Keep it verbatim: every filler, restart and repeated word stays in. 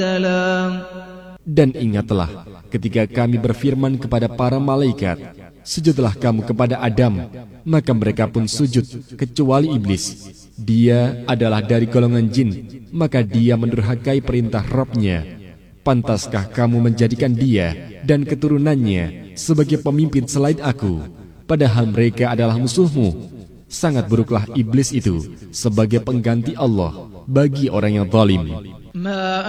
Dan ingatlah ketika kami berfirman kepada para malaikat, sujudlah kamu kepada Adam, maka mereka pun sujud kecuali iblis. Dia adalah dari golongan jin, maka dia mendurhakai perintah Rabb-Nya. Pantaskah kamu menjadikan dia dan keturunannya sebagai pemimpin selain aku, padahal mereka adalah musuhmu? Sangat buruklah iblis itu sebagai pengganti Allah bagi orang yang zalim.